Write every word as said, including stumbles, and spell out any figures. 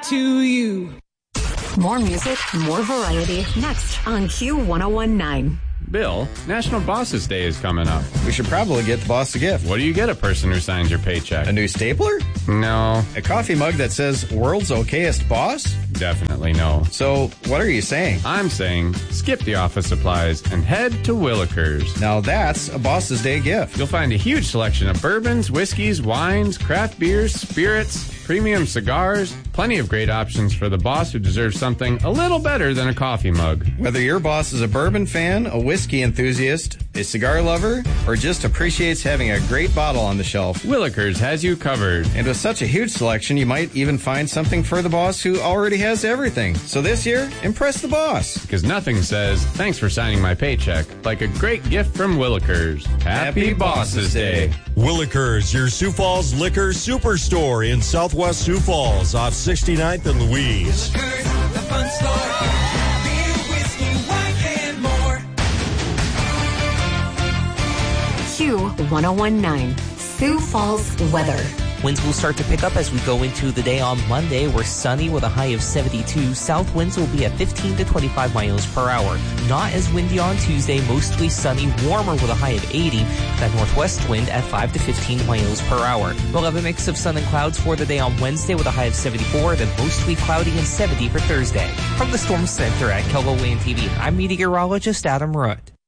to you. More music, more variety, next on Q one oh one nine. Bill, National Bosses Day is coming up. We should probably get the boss a gift. What do you get a person who signs your paycheck? A new stapler? No. A coffee mug that says World's Okayest Boss? Definitely no. So, what are you saying? I'm saying skip the office supplies and head to Willikers. Now that's a Boss's Day gift. You'll find a huge selection of bourbons, whiskeys, wines, craft beers, spirits, premium cigars, plenty of great options for the boss who deserves something a little better than a coffee mug. Whether your boss is a bourbon fan, a whiskey enthusiast, a cigar lover, or just appreciates having a great bottle on the shelf, Willikers has you covered. And with such a huge selection, you might even find something for the boss who already has everything. So this year, impress the boss. Because nothing says, thanks for signing my paycheck, like a great gift from Willikers. Happy, Happy Bosses Day. Willikers, your Sioux Falls Liquor Superstore in Southwest Sioux Falls off sixty-ninth and Louise. Willikers, the fun store. Beer, whiskey, wine, and more. Q one oh one nine, Sioux Falls weather. Winds will start to pick up as we go into the day on Monday. We're sunny with a high of seventy-two. South winds will be at fifteen to twenty-five miles per hour. Not as windy on Tuesday, mostly sunny, warmer with a high of eighty. That northwest wind at five to fifteen miles per hour. We'll have a mix of sun and clouds for the day on Wednesday with a high of seventy-four, then mostly cloudy and seventy for Thursday. From the Storm Center at Kelgo Land T V, I'm meteorologist Adam Root.